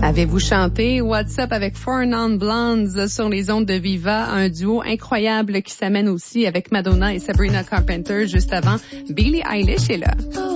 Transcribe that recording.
Avez-vous chanté What's Up avec Four Non Blondes sur les ondes de Viva, un duo incroyable qui s'amène aussi avec Madonna et Sabrina Carpenter juste avant. Billie Eilish est là.